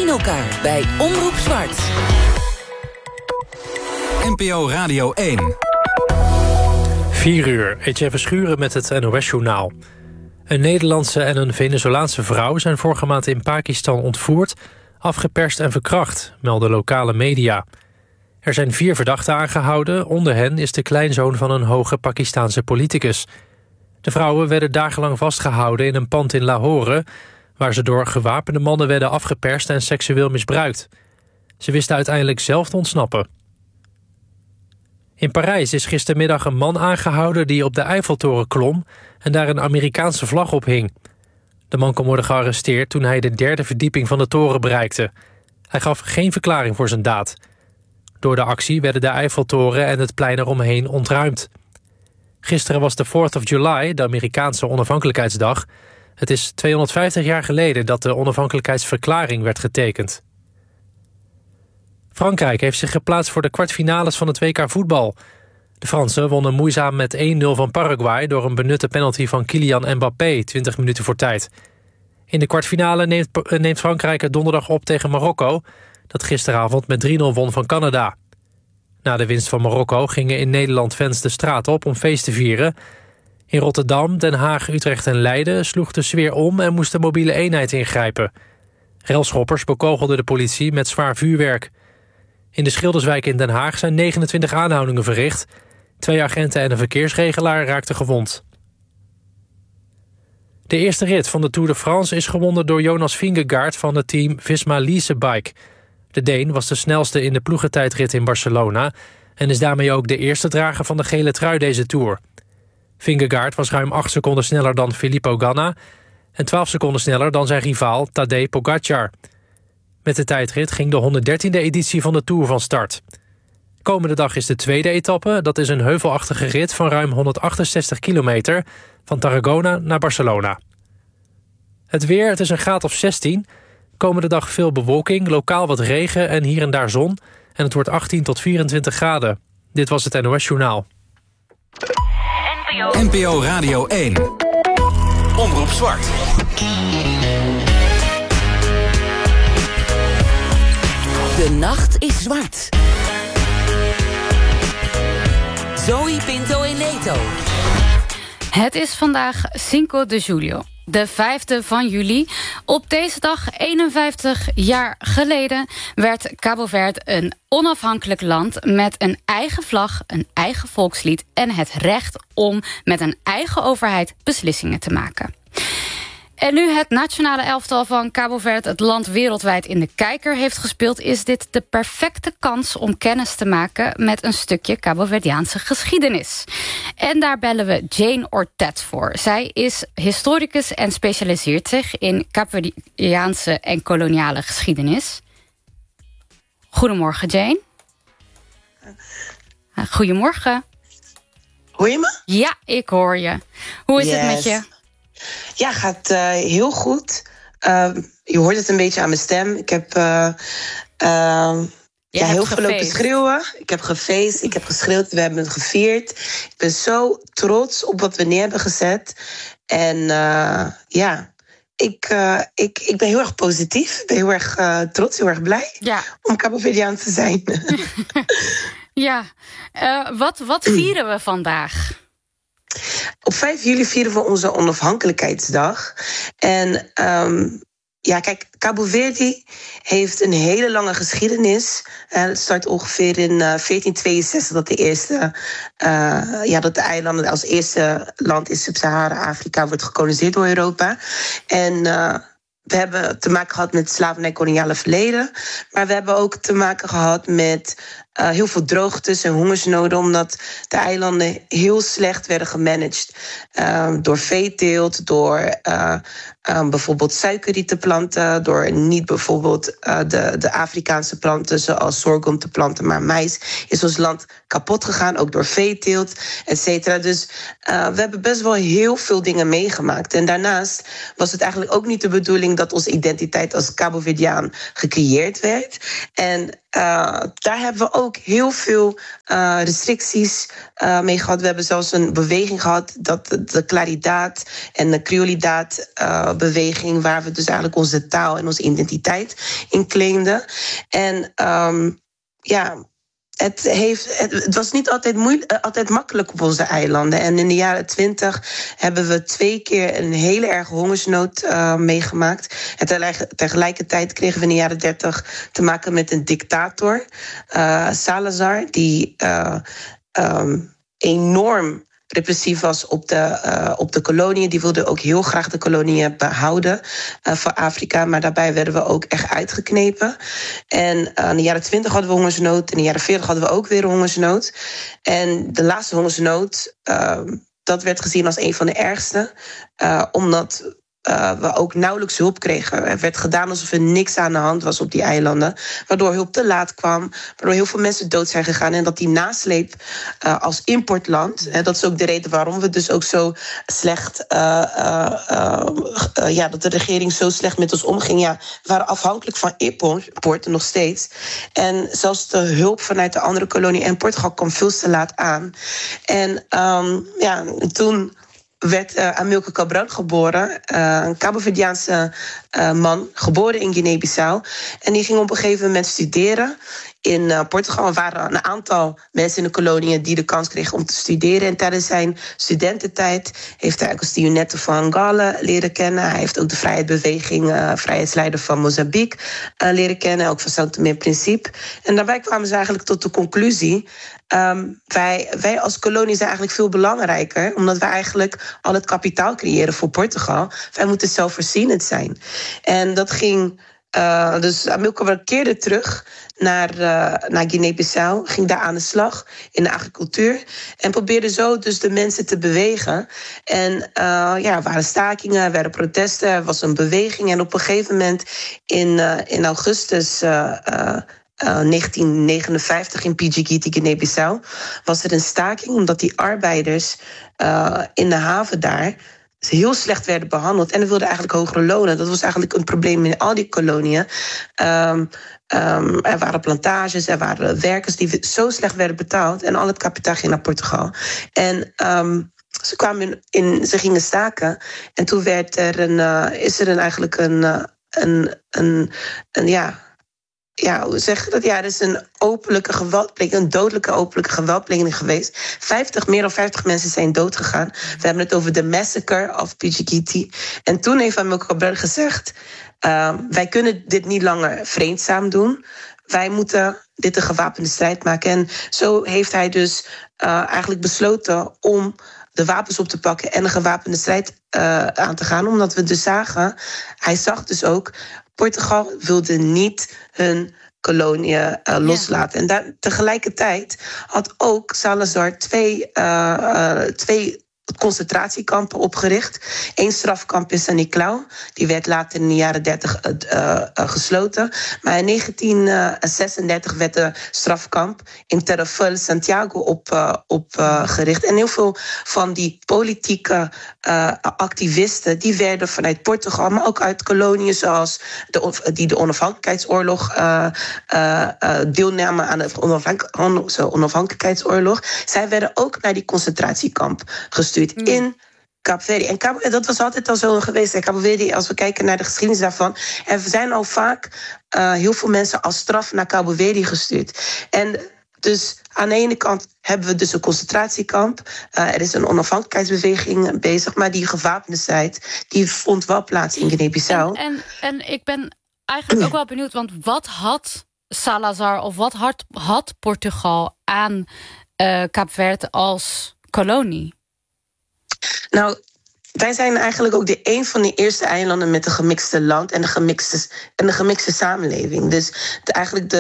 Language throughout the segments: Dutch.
elkaar bij Omroep Zwart. NPO Radio 1. 4 uur, Etienne Verschuren met het NOS-journaal. Een Nederlandse en een Venezolaanse vrouw zijn vorige maand in Pakistan ontvoerd, afgeperst en verkracht, melden lokale media. Er zijn 4 verdachten aangehouden, onder hen is de kleinzoon van een hoge Pakistaanse politicus. De vrouwen werden dagenlang vastgehouden in een pand in Lahore, waar ze door gewapende mannen werden afgeperst en seksueel misbruikt. Ze wisten uiteindelijk zelf te ontsnappen. In Parijs is gistermiddag een man aangehouden die op de Eiffeltoren klom en daar een Amerikaanse vlag op hing. De man kon worden gearresteerd toen hij de 3e verdieping van de toren bereikte. Hij gaf geen verklaring voor zijn daad. Door de actie werden de Eiffeltoren en het plein eromheen ontruimd. Gisteren was de 4th of July, de Amerikaanse onafhankelijkheidsdag. Het is 250 jaar geleden dat de onafhankelijkheidsverklaring werd getekend. Frankrijk heeft zich geplaatst voor de kwartfinales van het WK voetbal. De Fransen wonnen moeizaam met 1-0 van Paraguay door een benutte penalty van Kylian Mbappé 20 minuten voor tijd. In de kwartfinale neemt Frankrijk het donderdag op tegen Marokko, dat gisteravond met 3-0 won van Canada. Na de winst van Marokko gingen in Nederland fans de straat op om feest te vieren. In Rotterdam, Den Haag, Utrecht en Leiden sloeg de sfeer om en moest de mobiele eenheid ingrijpen. Relschoppers bekogelden de politie met zwaar vuurwerk. In de Schilderswijk in Den Haag zijn 29 aanhoudingen verricht. 2 agenten en een verkeersregelaar raakten gewond. De eerste rit van de Tour de France is gewonnen door Jonas Vingegaard van het team Visma Leasebike. De Deen was de snelste in de ploegentijdrit in Barcelona en is daarmee ook de eerste drager van de gele trui deze Tour. Vingegaard was ruim 8 seconden sneller dan Filippo Ganna en 12 seconden sneller dan zijn rivaal Tadej Pogacar. Met de tijdrit ging de 113e editie van de Tour van start. Komende dag is de tweede etappe. Dat is een heuvelachtige rit van ruim 168 kilometer van Tarragona naar Barcelona. Het weer, het is een graad of 16. Komende dag veel bewolking, lokaal wat regen en hier en daar zon. En het wordt 18 tot 24 graden. Dit was het NOS Journaal. NPO Radio 1. Omroep Zwart. De nacht is zwart. Zoe Pinto en Neto. Het is vandaag Cinco de Julio, de 5e van juli. Op deze dag, 51 jaar geleden, werd Cabo Verde een onafhankelijk land met een eigen vlag, een eigen volkslied en het recht om met een eigen overheid beslissingen te maken. En nu het nationale elftal van Cabo Verde het land wereldwijd in de kijker heeft gespeeld, is dit de perfecte kans om kennis te maken met een stukje Cabo-Verdiaanse geschiedenis. En daar bellen we Jane Ortet voor. Zij is historicus en specialiseert zich in Cabo-Verdiaanse en koloniale geschiedenis. Goedemorgen, Jane. Goedemorgen. Hoor je me? Ja, ik hoor je. Hoe is het met je? Ja, gaat heel goed. Je hoort het een beetje aan mijn stem. Ik heb heel veel lopen schreeuwen. Ik heb gefeest, ik heb geschreeuwd, we hebben het gevierd. Ik ben zo trots op wat we neer hebben gezet. En ik ben heel erg positief. Ik ben heel erg trots, heel erg blij om Cabo-Verdiaan te zijn. Ja, wat vieren we vandaag? Op 5 juli vieren we onze onafhankelijkheidsdag. En kijk, Cabo Verde heeft een hele lange geschiedenis. Het start ongeveer in 1462 dat de eilanden als eerste land in Sub-Sahara-Afrika wordt gekoloniseerd door Europa. En we hebben te maken gehad met slavernij koloniale verleden. Maar we hebben ook te maken gehad met heel veel droogtes en hongersnoden, omdat de eilanden heel slecht werden gemanaged. Door veeteelt, door bijvoorbeeld suikerriet te planten, door niet bijvoorbeeld de Afrikaanse planten zoals sorghum te planten, maar mais is ons land kapot gegaan, ook door veeteelt, et cetera. Dus we hebben best wel heel veel dingen meegemaakt. En daarnaast was het eigenlijk ook niet de bedoeling dat onze identiteit als Cabo-Verdiaan gecreëerd werd. En daar hebben we ook heel veel restricties mee gehad. We hebben zelfs een beweging gehad, dat de Claridad en de Criolidad beweging, waar we dus eigenlijk onze taal en onze identiteit in claimden. En het was niet altijd makkelijk op onze eilanden. En in de jaren 20 hebben we 2 keer een hele erge hongersnood meegemaakt. En tegelijkertijd kregen we in de jaren 30 te maken met een dictator, Salazar, die enorm repressief was op de koloniën. Die wilde ook heel graag de koloniën behouden van Afrika. Maar daarbij werden we ook echt uitgeknepen. En in de jaren 20 hadden we hongersnood. In de jaren 40 hadden we ook weer hongersnood. En de laatste hongersnood, dat werd gezien als een van de ergste. Omdat we ook nauwelijks hulp kregen. Er werd gedaan alsof er niks aan de hand was op die eilanden. Waardoor hulp te laat kwam. Waardoor heel veel mensen dood zijn gegaan. En dat die nasleep als importland. Dat is ook de reden waarom we dus ook zo slecht. Dat de regering zo slecht met ons omging. Ja, we waren afhankelijk van importen nog steeds. En zelfs de hulp vanuit de andere kolonie en Portugal kwam veel te laat aan. En toen werd Amilcar Cabral geboren. Een Cabo-Verdiaanse man, geboren in Guinea-Bissau. En die ging op een gegeven moment studeren in Portugal. Er waren een aantal mensen in de koloniën die de kans kregen om te studeren. En tijdens zijn studententijd heeft hij Agostinho Neto van Angola leren kennen. Hij heeft ook de vrijheidsbeweging, vrijheidsleider van Mozambique leren kennen. Ook van São Tomé en Príncipe. En daarbij kwamen ze eigenlijk tot de conclusie: wij als kolonie zijn eigenlijk veel belangrijker, omdat wij eigenlijk al het kapitaal creëren voor Portugal. Wij moeten zelfvoorzienend zijn. En dat ging. Dus Amilcar keerde terug naar Guinea-Bissau, ging daar aan de slag in de agricultuur en probeerde zo dus de mensen te bewegen. En er waren stakingen, er werden protesten, er was een beweging. En op een gegeven moment in augustus 1959 in Pijiguiti, Guinea-Bissau, was er een staking omdat die arbeiders in de haven daar heel slecht werden behandeld. En we wilden eigenlijk hogere lonen. Dat was eigenlijk een probleem in al die koloniën. Er waren plantages, er waren werkers die zo slecht werden betaald. En al het kapitaal ging naar Portugal. En ze gingen staken. En toen werd er eigenlijk hoe zeg je dat? Ja, er is een openlijke geweldpleging, een dodelijke openlijke geweldpleging geweest. Meer dan 50 mensen zijn doodgegaan. We hebben het over de massacre of Pijiguiti. En toen heeft Amilcar Cabral gezegd: wij kunnen dit niet langer vreedzaam doen. Wij moeten dit een gewapende strijd maken. En zo heeft hij dus eigenlijk besloten om de wapens op te pakken en een gewapende strijd aan te gaan. Omdat we dus hij zag dus ook, Portugal wilde niet hun koloniën loslaten. En tegelijkertijd had ook Salazar twee concentratiekampen opgericht. 1 strafkamp in San Nicolau. Die werd later in de jaren 30 gesloten. Maar in 1936 werd de strafkamp in Terafel, Santiago, opgericht. En heel veel van die politieke activisten die werden vanuit Portugal, maar ook uit koloniën zoals die de onafhankelijkheidsoorlog deelnamen aan de onafhankelijkheidsoorlog. Zij werden ook naar die concentratiekamp gestuurd in Kaapverdi. En dat was altijd al zo geweest. En Kaapverdi, als we kijken naar de geschiedenis daarvan, er zijn al vaak heel veel mensen als straf naar Kaapverdi gestuurd. En dus aan de ene kant hebben we dus een concentratiekamp. Er is een onafhankelijkheidsbeweging bezig, maar die gewapende strijd die vond wel plaats in Guinea-Bissau. En ik ben eigenlijk ook wel benieuwd, want wat had Salazar of wat had Portugal aan Kaapverd als kolonie? Nou, wij zijn eigenlijk ook een van de eerste eilanden met een gemixte land en een gemixte samenleving. Dus eigenlijk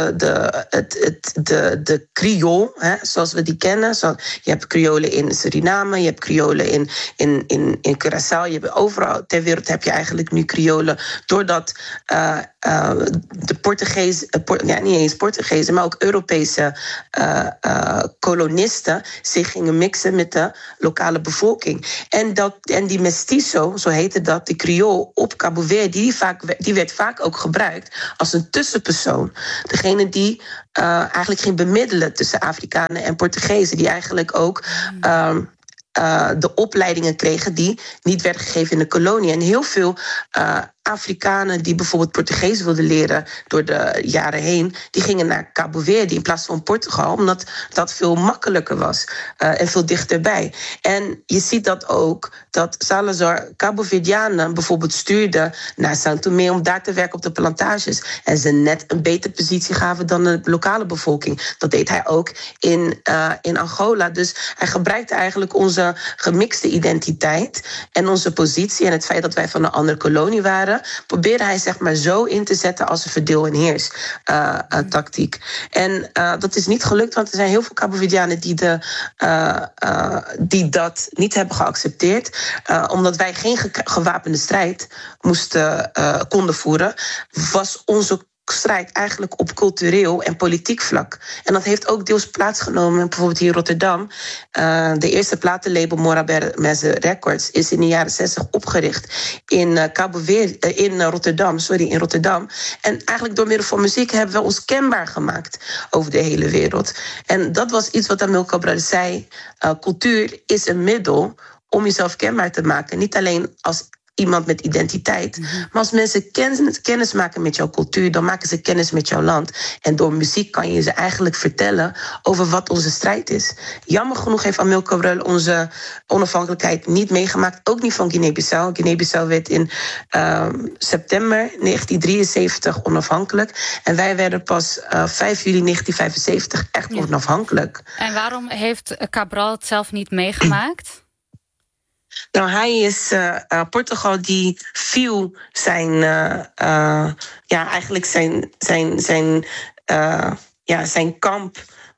de Creool, zoals we die kennen. Je hebt Creolen in Suriname, je hebt Creolen in Curaçao. Je hebt overal ter wereld heb je eigenlijk nu Creolen. Doordat de Portugezen, niet eens Portugezen, maar ook Europese kolonisten zich gingen mixen met de lokale bevolking. En dat die mestizo, zo heette dat, die Creool op Cabo Verde, die werd vaak ook gebruikt als een tussenpersoon. Degene die eigenlijk ging bemiddelen tussen Afrikanen en Portugezen, die eigenlijk ook de opleidingen kregen die niet werden gegeven in de kolonie. En heel veel Afrikanen die bijvoorbeeld Portugees wilden leren door de jaren heen, die gingen naar Cabo Verde in plaats van Portugal, omdat dat veel makkelijker was en veel dichterbij. En je ziet dat ook, dat Salazar Cabo Verdianen bijvoorbeeld stuurde naar São Tomé om daar te werken op de plantages. En ze net een betere positie gaven dan de lokale bevolking. Dat deed hij ook in Angola. Dus hij gebruikte eigenlijk onze gemixte identiteit en onze positie en het feit dat wij van een andere kolonie waren, probeerde hij zeg maar zo in te zetten als een verdeel- en heers tactiek. En dat is niet gelukt, want er zijn heel veel Cabo-Verdianen die dat niet hebben geaccepteerd, omdat wij geen gewapende strijd konden voeren, was onze strijd eigenlijk op cultureel en politiek vlak. En dat heeft ook deels plaatsgenomen, bijvoorbeeld hier in Rotterdam. De eerste platenlabel Mora Bermeze Records is in de jaren 60 opgericht in Rotterdam. En eigenlijk door middel van muziek hebben we ons kenbaar gemaakt over de hele wereld. En dat was iets wat Amilcar Cabral zei. Cultuur is een middel om jezelf kenbaar te maken. Niet alleen als iemand met identiteit. Maar als mensen kennis maken met jouw cultuur, dan maken ze kennis met jouw land. En door muziek kan je ze eigenlijk vertellen over wat onze strijd is. Jammer genoeg heeft Amilcar Cabral onze onafhankelijkheid niet meegemaakt. Ook niet van Guinea-Bissau. Guinea-Bissau werd in september 1973 onafhankelijk. En wij werden pas 5 juli 1975 echt onafhankelijk. En waarom heeft Cabral het zelf niet meegemaakt? Nou, hij is Portugal die viel zijn kamp,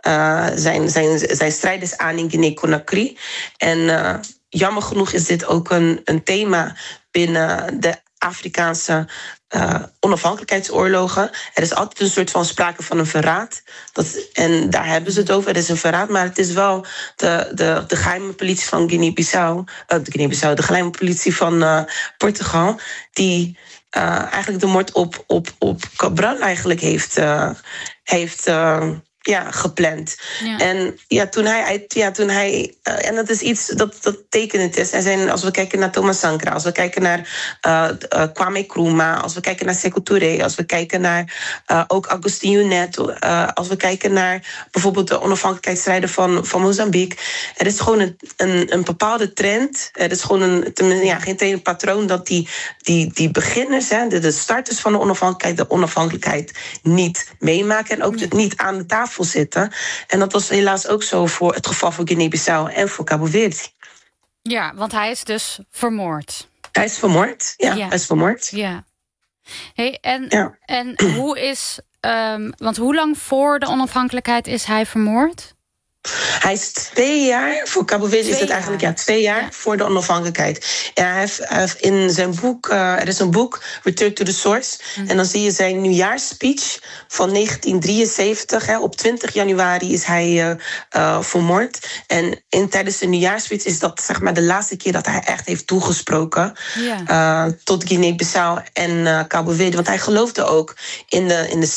zijn strijders aan in Guinea-Conakry. En jammer genoeg is dit ook een thema binnen de Afrikaanse onafhankelijkheidsoorlogen. Er is altijd een soort van sprake van een verraad. En daar hebben ze het over. Het is een verraad, maar het is wel de geheime politie van Guinea-Bissau, de geheime politie van Portugal, die eigenlijk de moord op Cabral eigenlijk heeft gepland. Ja. En toen hij en dat is iets dat tekenend is. Als we kijken naar Thomas Sankara, als we kijken naar Kwame Nkrumah, als we kijken naar Sékou Touré, als we kijken naar ook Agostinho Neto, als we kijken naar bijvoorbeeld de onafhankelijkheidsstrijden van Mozambique. Er is gewoon een bepaalde trend. Er is gewoon geen patroon dat die beginners, de starters van de onafhankelijkheid niet meemaken en ook niet aan de tafel zitten. En dat was helaas ook zo voor het geval van Guinea-Bissau en voor Cabo Verde. Ja, want hij is dus vermoord. Hij is vermoord, hij is vermoord. Ja. Hey, en hoe is, want hoe lang voor de onafhankelijkheid is hij vermoord? Hij is 2 jaar, voor Cabo Verde is het eigenlijk 2 jaar voor de onafhankelijkheid. Ja, hij heeft in zijn boek, er is een boek, Return to the Source. En dan zie je zijn nieuwjaarsspeech van 1973. Op 20 januari is hij vermoord. En tijdens de nieuwjaarsspeech is dat zeg maar de laatste keer dat hij echt heeft toegesproken tot Guinea-Bissau en Cabo Verde. Want hij geloofde ook in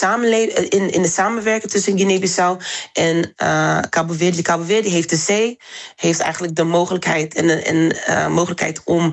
de samenwerking tussen Guinea-Bissau en Cabo Verde. Cabo Verde heeft de zee, heeft eigenlijk de mogelijkheid om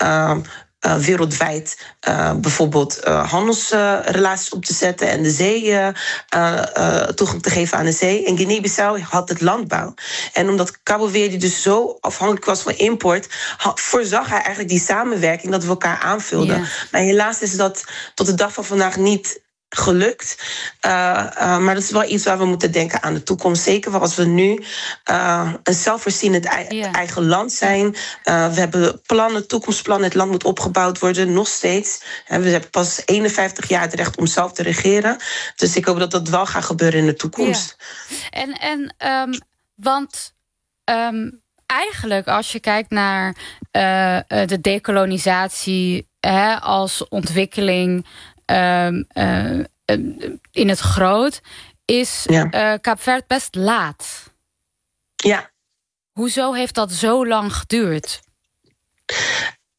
wereldwijd bijvoorbeeld handelsrelaties op te zetten en de zee toegang te geven aan de zee. En Guinea-Bissau had het landbouw. En omdat Cabo Verde dus zo afhankelijk was van import, voorzag hij eigenlijk die samenwerking dat we elkaar aanvulden. Ja. Maar helaas is dat tot de dag van vandaag niet gelukt. Maar dat is wel iets waar we moeten denken aan de toekomst. Zeker als we nu een zelfvoorzienend eigen land zijn. We hebben toekomstplannen. Het land moet opgebouwd worden, nog steeds. We hebben pas 51 jaar het recht om zelf te regeren. Dus ik hoop dat dat wel gaat gebeuren in de toekomst. Ja. Want eigenlijk als je kijkt naar de dekolonisatie als ontwikkeling in het groot, is Kaap Verde best laat. Ja. Hoezo heeft dat zo lang geduurd?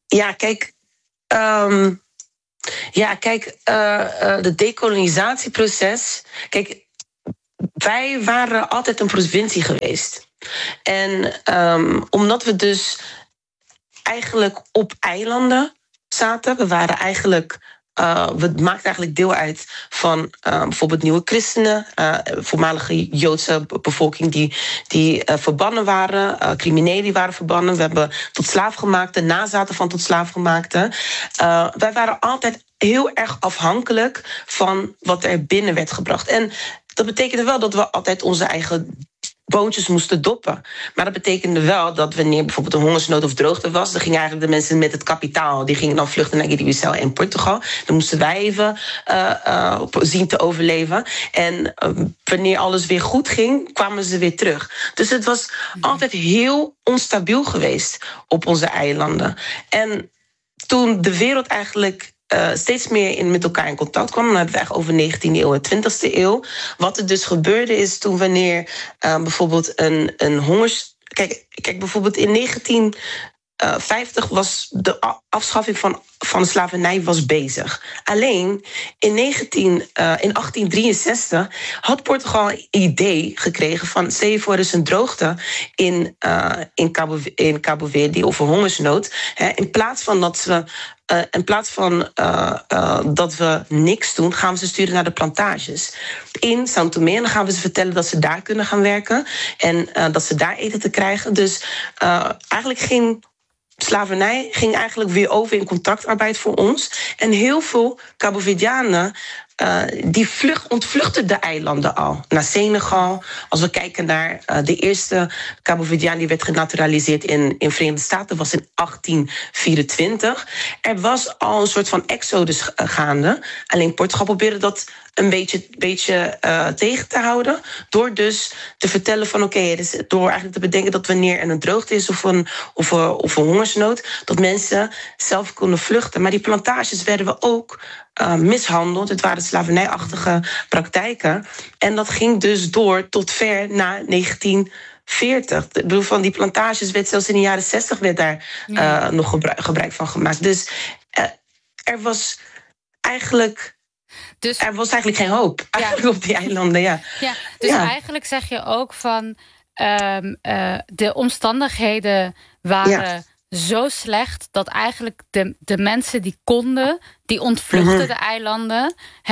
De decolonisatieproces. Kijk, wij waren altijd een provincie geweest. En omdat we dus eigenlijk op eilanden zaten, we maakten eigenlijk deel uit van bijvoorbeeld nieuwe christenen, voormalige Joodse bevolking die verbannen waren, criminelen die waren verbannen. We hebben tot slaafgemaakten, nazaten van tot slaafgemaakten. Wij waren altijd heel erg afhankelijk van wat er binnen werd gebracht. En dat betekende wel dat we altijd onze eigen boontjes moesten doppen. Maar dat betekende wel dat wanneer bijvoorbeeld een hongersnood of droogte was, dan gingen eigenlijk de mensen met het kapitaal, die gingen dan vluchten naar Guinea-Bissau en Portugal. Dan moesten wij even zien te overleven. En wanneer alles weer goed ging, kwamen ze weer terug. Dus het was altijd heel onstabiel geweest op onze eilanden. En toen de wereld eigenlijk steeds meer met elkaar in contact kwam, dan hebben we het eigenlijk over 19e eeuw en 20e eeuw. Wat er dus gebeurde is toen wanneer bijvoorbeeld een hongers... Kijk, bijvoorbeeld in 1950 was de afschaffing van de slavernij was bezig. Alleen in 1863 had Portugal een idee gekregen van, stel je voor, er is een droogte in Cabo Verde of een hongersnood. In plaats van dat we niks doen, gaan we ze sturen naar de plantages in São Tomé. En dan gaan we ze vertellen dat ze daar kunnen gaan werken en dat ze daar eten te krijgen. Dus eigenlijk slavernij ging eigenlijk weer over in contractarbeid voor ons. En heel veel Cabo-Verdianen die ontvluchten de eilanden al. Naar Senegal. Als we kijken naar de eerste Cabo-Verdiaan die werd genaturaliseerd in Verenigde Staten, was in 1824. Er was al een soort van exodus gaande. Alleen Portugal probeerde dat een beetje tegen te houden. Door dus te vertellen van door eigenlijk te bedenken dat wanneer er een droogte is of een hongersnood, dat mensen zelf konden vluchten. Maar die plantages werden we ook mishandeld. Het waren slavernijachtige praktijken. En dat ging dus door tot ver na 1940. Ik bedoel, van die plantages werd zelfs in de jaren 60 werd daar nog gebruik van gemaakt. Dus er was eigenlijk geen hoop op die eilanden. Eigenlijk zeg je ook van de omstandigheden waren zo slecht dat eigenlijk de mensen die konden, die ontvluchten de eilanden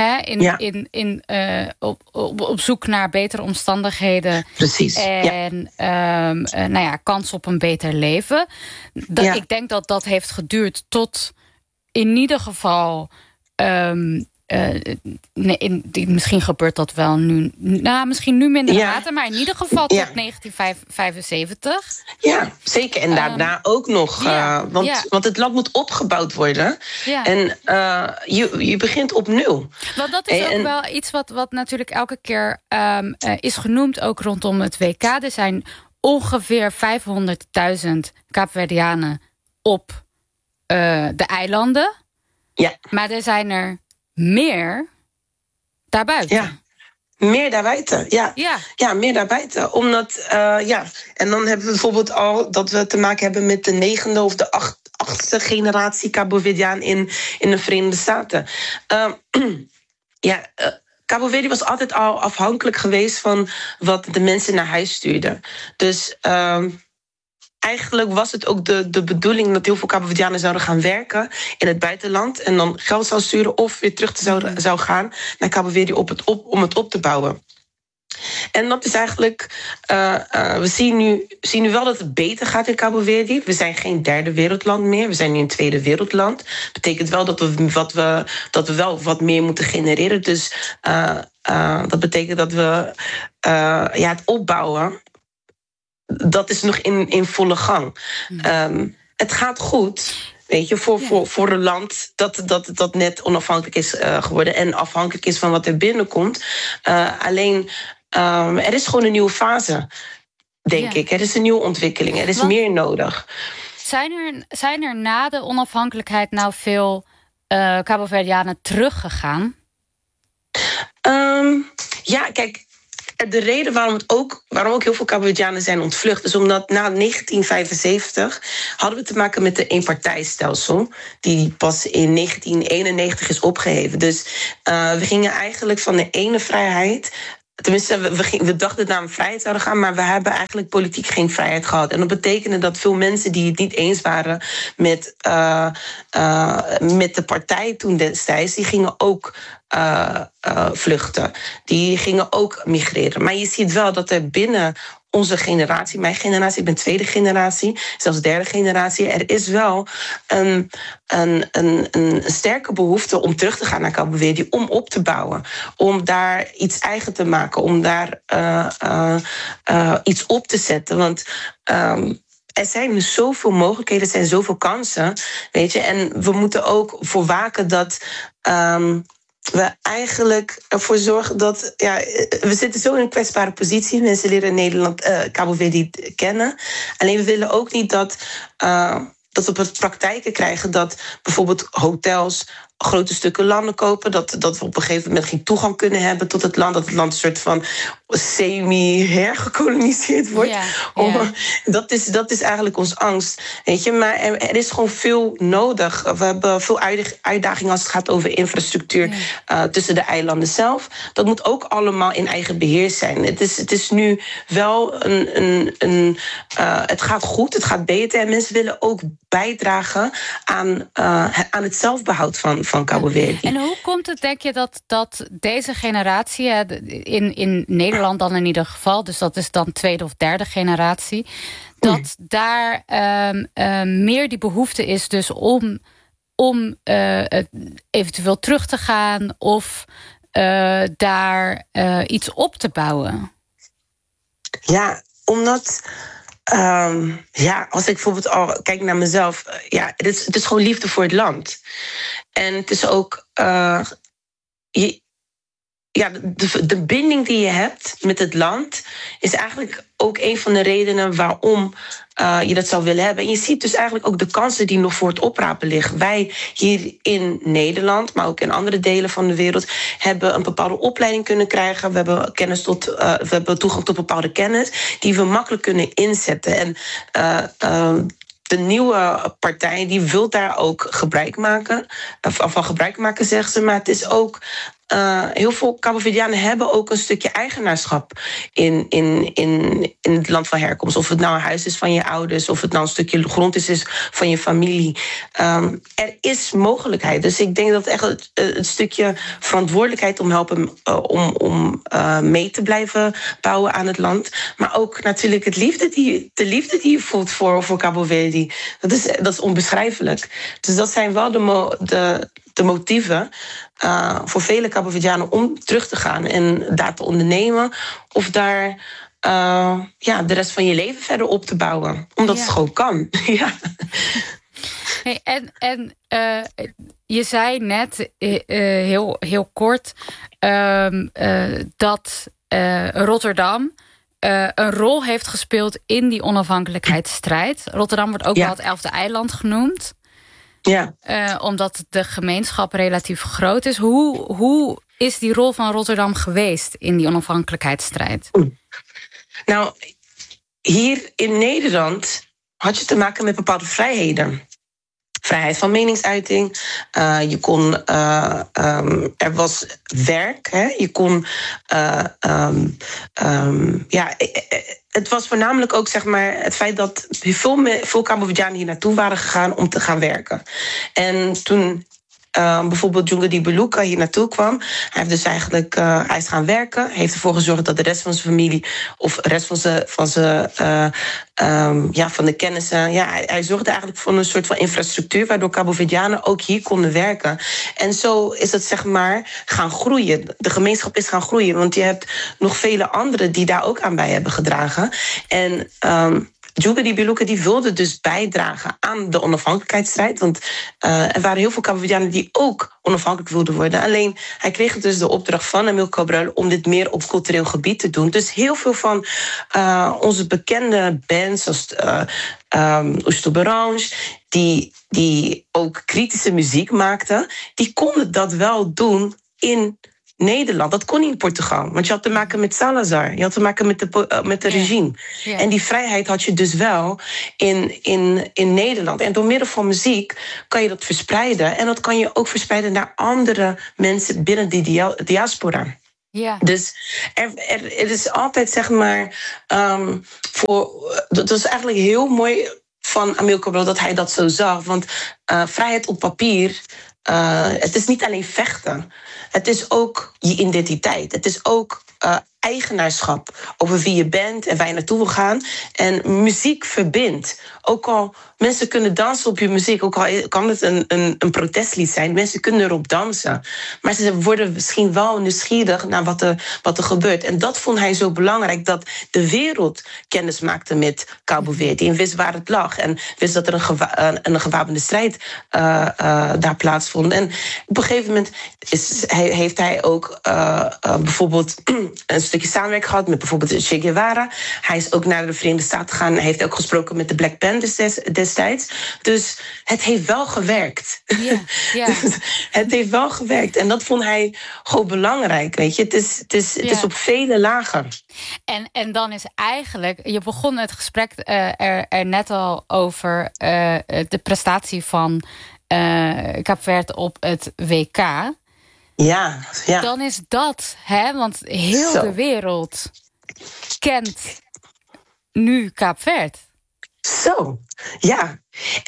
op zoek naar betere omstandigheden. Precies. En kans op een beter leven. Ik denk dat heeft geduurd tot in ieder geval misschien gebeurt dat wel nu. Misschien nu minder mate, maar in ieder geval tot 1975. Ja, zeker. En daarna ook nog. Want het land moet opgebouwd worden. Ja. En je begint op nul. Want dat is ook wel iets wat natuurlijk elke keer is genoemd, ook rondom het WK. Er zijn ongeveer 500.000 Kaapverdianen op de eilanden. Ja. Maar er zijn er meer daarbuiten. Ja, meer daarbuiten. Ja, meer daarbuiten. Omdat, en dan hebben we bijvoorbeeld al dat we te maken hebben met de 9e of de 8e generatie Cabo-Verdiaan in de Verenigde Staten. Cabo Verde was altijd al afhankelijk geweest van wat de mensen naar huis stuurden. Dus eigenlijk was het ook de bedoeling dat heel veel Cabo-Verdianen zouden gaan werken in het buitenland en dan geld zou sturen of weer terug zou gaan naar Cabo Verde om het op te bouwen. En dat is eigenlijk, we zien nu wel dat het beter gaat in Cabo Verde. We zijn geen derde wereldland meer, we zijn nu een tweede wereldland. Dat betekent wel dat we wel wat meer moeten genereren. Dus dat betekent dat we het opbouwen, dat is nog in volle gang. Het gaat goed, weet je, voor een land dat net onafhankelijk is geworden en afhankelijk is van wat er binnenkomt. Alleen, er is gewoon een nieuwe fase, denk ik. Er is een nieuwe ontwikkeling, er is meer nodig. Zijn er na de onafhankelijkheid nou veel Cabo-Verdianen teruggegaan? Kijk, de reden waarom ook heel veel Cabo-Verdianen zijn ontvlucht, is omdat na 1975 hadden we te maken met de eenpartijstelsel, die pas in 1991 is opgeheven. Dus we gingen eigenlijk van de ene vrijheid. Tenminste, we dachten dat we naar een vrijheid zouden gaan, maar we hebben eigenlijk politiek geen vrijheid gehad. En dat betekende dat veel mensen die het niet eens waren met de partij toen destijds, die gingen ook vluchten. Die gingen ook migreren. Maar je ziet wel dat er binnen onze generatie, mijn generatie, ik ben tweede generatie, zelfs derde generatie, er is wel een sterke behoefte om terug te gaan naar Cabo Verde, om op te bouwen, om daar iets eigen te maken, om daar iets op te zetten. Want er zijn zoveel mogelijkheden, er zijn zoveel kansen, weet je. En we moeten ook voor waken dat we eigenlijk ervoor zorgen dat, we zitten zo in een kwetsbare positie. Mensen leren Nederland, Cabo Verde kennen. Alleen we willen ook niet dat we praktijken krijgen dat bijvoorbeeld hotels grote stukken landen kopen, dat we op een gegeven moment geen toegang kunnen hebben tot het land, dat het land een soort van semi-hergekoloniseerd wordt. Ja. Dat is eigenlijk ons angst, weet je. Maar er is gewoon veel nodig. We hebben veel uitdagingen als het gaat over infrastructuur tussen de eilanden zelf. Dat moet ook allemaal in eigen beheer zijn. Het is nu wel het gaat goed, het gaat beter en mensen willen ook bijdragen aan het zelfbehoud van Cabo Verde. En hoe komt het, denk je, dat deze generatie, in Nederland dan in ieder geval, dus dat is dan tweede of derde generatie, dat daar meer die behoefte is dus om eventueel terug te gaan of daar iets op te bouwen? Ja, omdat als ik bijvoorbeeld al kijk naar mezelf, het is gewoon liefde voor het land. En het is ook de binding die je hebt met het land is eigenlijk ook een van de redenen waarom je dat zou willen hebben. En je ziet dus eigenlijk ook de kansen die nog voor het oprapen liggen. Wij hier in Nederland, maar ook in andere delen van de wereld, hebben een bepaalde opleiding kunnen krijgen. We hebben we hebben toegang tot bepaalde kennis die we makkelijk kunnen inzetten. En de nieuwe partij die wil daar ook gebruik maken, zegt ze. Maar het is ook heel veel Cabo-Verdianen hebben ook een stukje eigenaarschap in het land van herkomst. Of het nou een huis is van je ouders, of het nou een stukje grond is van je familie. Er is mogelijkheid. Dus ik denk dat echt het stukje verantwoordelijkheid om helpen om mee te blijven bouwen aan het land. Maar ook natuurlijk de liefde die je voelt voor Cabo Verde. Dat is onbeschrijfelijk. Dus dat zijn wel de motieven voor vele Cabo-Verdianen om terug te gaan en daar te ondernemen of daar de rest van je leven verder op te bouwen. Omdat het gewoon kan. Ja. Hey, en je zei net heel kort dat Rotterdam een rol heeft gespeeld in die onafhankelijkheidsstrijd. Rotterdam wordt ook wel het 11e eiland genoemd. Ja. Omdat de gemeenschap relatief groot is. Hoe is die rol van Rotterdam geweest in die onafhankelijkheidsstrijd? Nou, hier in Nederland had je te maken met bepaalde vrijheden. Vrijheid van meningsuiting. Je kon, er was werk. Hè? Je kon, het was voornamelijk ook zeg maar het feit dat veel Cabo-Verdianen hier naartoe waren gegaan om te gaan werken. En toen bijvoorbeeld Djunga di Beluga hier naartoe kwam, hij heeft dus eigenlijk hij is gaan werken, heeft ervoor gezorgd dat de rest van zijn familie of de rest van de kennissen, hij zorgde eigenlijk voor een soort van infrastructuur waardoor Cabo-Verdianen ook hier konden werken. En zo is het zeg maar gaan groeien. De gemeenschap is gaan groeien, want je hebt nog vele anderen die daar ook aan bij hebben gedragen. En Djunga di Beluga die wilde dus bijdragen aan de onafhankelijkheidsstrijd. Want er waren heel veel Cabo-Verdianen die ook onafhankelijk wilden worden. Alleen hij kreeg dus de opdracht van Amílcar Cabral om dit meer op cultureel gebied te doen. Dus heel veel van onze bekende bands, zoals Os Tubarões, die ook kritische muziek maakten, die konden dat wel doen in Nederland. Dat kon niet in Portugal. Want je had te maken met Salazar. Je had te maken met de regime. Ja. En die vrijheid had je dus wel in Nederland. En door middel van muziek kan je dat verspreiden. En dat kan je ook verspreiden naar andere mensen binnen die diaspora. Ja. Dus er is altijd, zeg maar, dat is eigenlijk heel mooi van Amilcar Cabral dat hij dat zo zag. Want vrijheid op papier, het is niet alleen vechten. Het is ook je identiteit. Het is ook eigenaarschap over wie je bent en waar je naartoe wil gaan. En muziek verbindt. Ook al mensen kunnen dansen op je muziek, ook al kan het een protestlied zijn, mensen kunnen erop dansen. Maar ze worden misschien wel nieuwsgierig naar wat er gebeurt. En dat vond hij zo belangrijk, dat de wereld kennis maakte met Cabo Verde en wist waar het lag. En wist dat er een gewapende strijd daar plaatsvond. En op een gegeven moment heeft hij ook bijvoorbeeld een stukje samenwerking gehad met bijvoorbeeld Che Guevara. Hij is ook naar de Verenigde Staten gegaan. Hij heeft ook gesproken met de Black Panthers destijds. Dus het heeft wel gewerkt. Yeah, yeah. Dus het heeft wel gewerkt. En dat vond hij gewoon belangrijk. Weet je? Het is op vele lagen. En dan is eigenlijk, je begon het gesprek er net al over de prestatie van Kaap Verde op het WK. Ja. Dan is dat, want heel de wereld kent nu Kaap Verde. Zo, ja.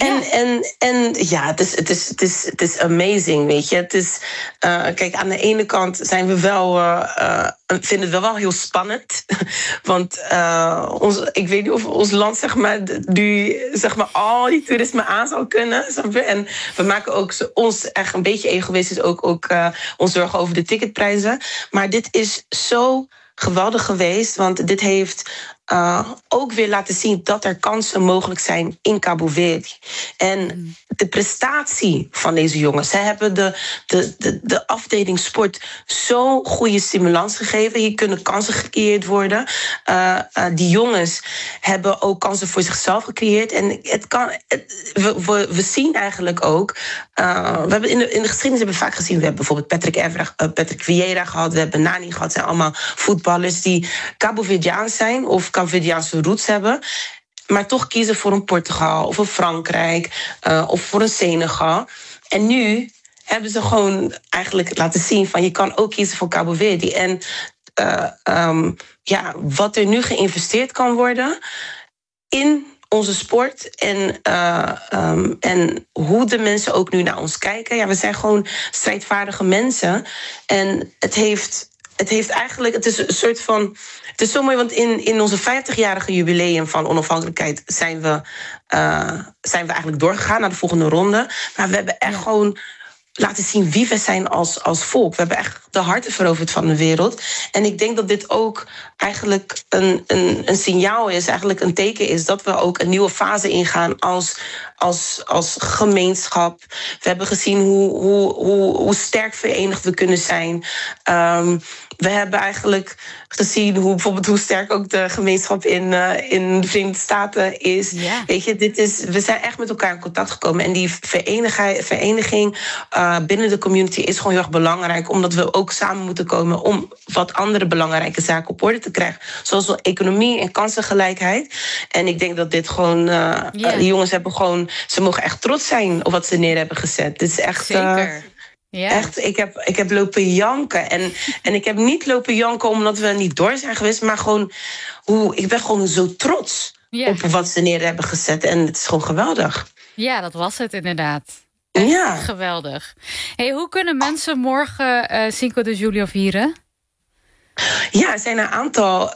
En ja, het is amazing, weet je. Het is, kijk, aan de ene kant zijn we wel, vinden we wel heel spannend. Want ik weet niet of ons land, zeg maar, nu, zeg maar, al die toerisme aan zou kunnen. En we maken ook ons echt een beetje egoïstisch ook ons zorgen over de ticketprijzen. Maar dit is zo geweldig geweest, want dit heeft ook weer laten zien dat er kansen mogelijk zijn in Cabo Verde. En de prestatie van deze jongens. Ze hebben de afdeling sport zo'n goede stimulans gegeven. Hier kunnen kansen gecreëerd worden. Die jongens hebben ook kansen voor zichzelf gecreëerd. En we zien eigenlijk ook, we hebben in de geschiedenis hebben we vaak gezien, we hebben bijvoorbeeld Patrick Vieira gehad, we hebben Nani gehad. Het zijn allemaal voetballers die Cabo Verdeaans zijn of Cabo Verdeaanse roots hebben, maar toch kiezen voor een Portugal of een Frankrijk of voor een Senegal. En nu hebben ze gewoon eigenlijk laten zien van je kan ook kiezen voor Cabo Verde. En wat er nu geïnvesteerd kan worden in onze sport en hoe de mensen ook nu naar ons kijken. Ja, we zijn gewoon strijdvaardige mensen. En het heeft eigenlijk, het is een soort van, het is zo mooi, want in onze 50-jarige jubileum van onafhankelijkheid zijn we eigenlijk doorgegaan naar de volgende ronde. Maar we hebben echt gewoon laten zien wie we zijn als volk. We hebben echt de harten veroverd van de wereld. En ik denk dat dit ook eigenlijk een signaal is, eigenlijk een teken is dat we ook een nieuwe fase ingaan als gemeenschap. We hebben gezien hoe sterk verenigd we kunnen zijn. We hebben eigenlijk gezien hoe sterk ook de gemeenschap in de Verenigde Staten is. Ja. Weet je, we zijn echt met elkaar in contact gekomen. En die vereniging binnen de community is gewoon heel erg belangrijk, omdat we ook samen moeten komen om wat andere belangrijke zaken op orde te krijgen. Zoals economie en kansengelijkheid. En ik denk dat dit gewoon, die jongens hebben gewoon, ze mogen echt trots zijn op wat ze neer hebben gezet. Dit is echt. Zeker. Ja. Echt, ik heb lopen janken. En ik heb niet lopen janken omdat we niet door zijn geweest, maar gewoon ik ben gewoon zo trots op wat ze neer hebben gezet. En het is gewoon geweldig. Ja, dat was het inderdaad. Ja. Geweldig. Hey, hoe kunnen mensen morgen Cinco de Julio vieren? Ja, er zijn een aantal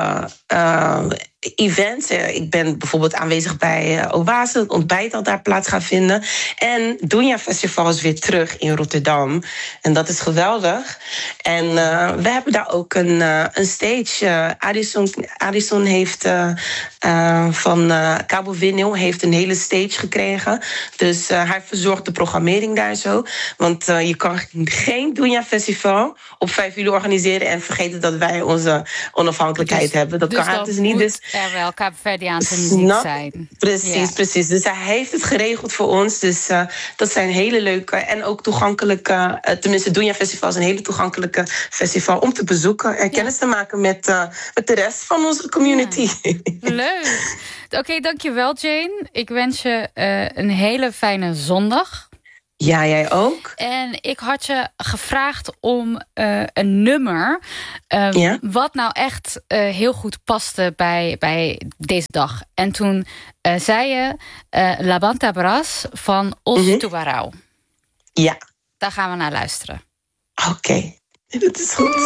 events. Ik ben bijvoorbeeld aanwezig bij Oase, het ontbijt dat daar plaats gaat vinden. En Dunja Festival is weer terug in Rotterdam. En dat is geweldig. En we hebben daar ook een stage. Addison heeft van Cabo Vinyl heeft een hele stage gekregen. Dus hij verzorgt de programmering daar zo. Want je kan geen Dunja Festival op 5 juli organiseren en vergeten dat wij onze onafhankelijkheid hebben. Dat kan het dus niet. Dus er wel Kaapverdiaanse muziek zijn. Precies. Dus hij heeft het geregeld voor ons. Dus dat zijn hele leuke en ook toegankelijke... tenminste, Dunja Festival is een hele toegankelijke festival om te bezoeken en kennis te maken met de rest van onze community. Ja. Leuk. Oké, dankjewel Jane. Ik wens je een hele fijne zondag. Ja, jij ook. En ik had je gevraagd om een nummer... wat nou echt heel goed paste bij deze dag. En toen zei je La Banda Bras van Os Tubarão. Ja. Daar gaan we naar luisteren. Oké, dat is goed.